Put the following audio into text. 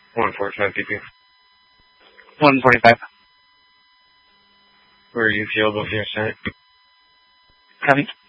145 PP. 145. Where are you field with your Senate? Copy.